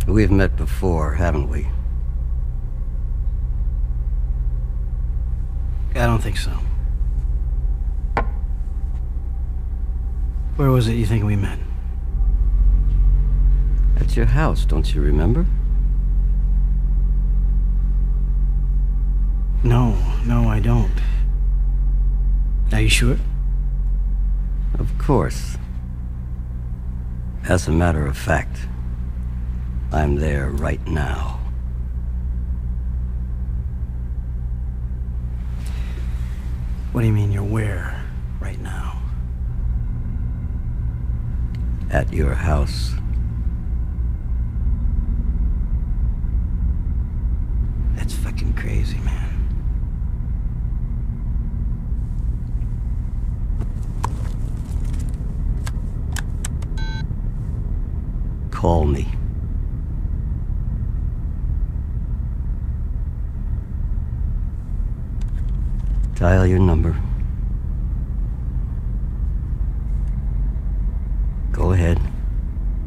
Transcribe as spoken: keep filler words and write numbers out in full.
We've met before, haven't we? I don't think so. Where was it you think we met? At your house, don't you remember? No, no, I don't. Are you sure? Of course. As a matter of fact, I'm there right now. What do you mean you're where right now? At your house. That's fucking crazy, man. Call me. Dial your number.